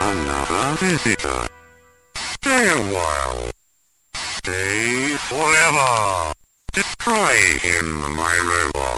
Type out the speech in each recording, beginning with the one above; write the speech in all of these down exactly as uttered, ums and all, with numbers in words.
another visitor. Stay a while. Stay forever. Destroy him, my robot.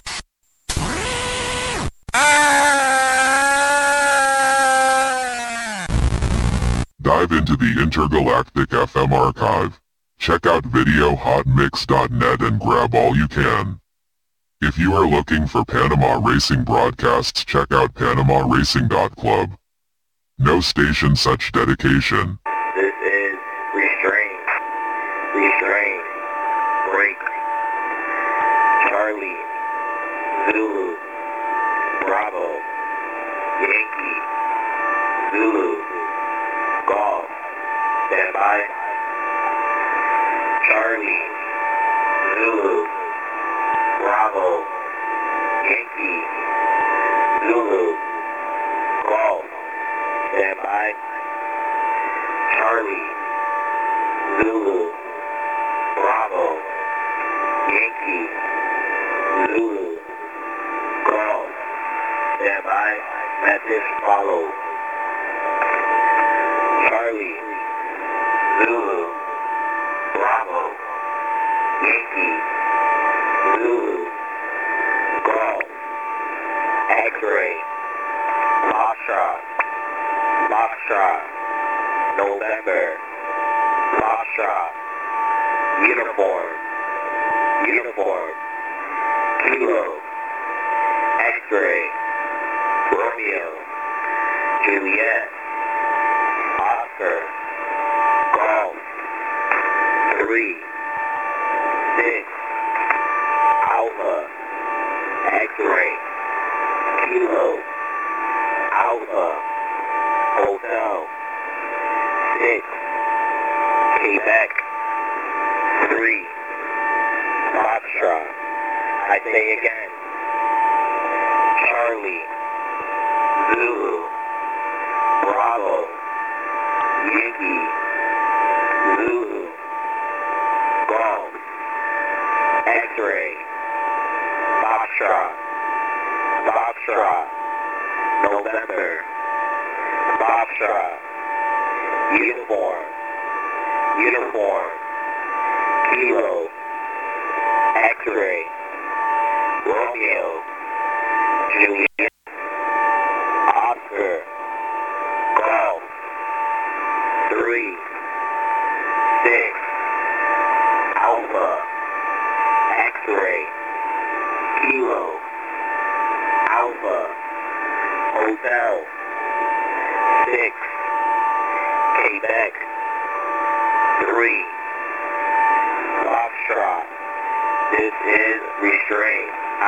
Dive into the Intergalactic F M archive. Check out video hot mix dot net and grab all you can. If you are looking for Panama Racing broadcasts, check out panama racing dot club. No station such dedication. This is Restrain. Restrain. Break. Charlie. Zulu. Bravo. Yankee. Zulu. Golf. Stand by. Charlie. Zulu. Bravo. Yankee. Zulu. Golf. Stand by. Charlie. Zulu. Bravo. Yankee. Zulu. Golf. Stand by. Message follow. Charlie. Zulu. Bravo. Yankee. Zulu. Golf. X-ray. Foxtrot. Foxtrot. November. Foxtrot. Uniform. Uniform. Kilo. X-ray. Romeo. Juliet. Oscar. Golf. Three. Six. Alpha. X-ray. Kilo. Alpha. Hotel. Six. Quebec. Three. Foxtrot. I say again. Charlie. Zulu. Bravo. Yankee. Zulu. Golf. X-ray. Foxtrot. Foxtrot. November. Foxtrot. Uniform. Uniform. Kilo. X-ray. Romeo. Juliet. Oscar. Golf. Three. Six. Alpha. X-ray. Kilo. Alpha. Hotel. Six. Quebec. Three. Foxtrot. This is Restrain.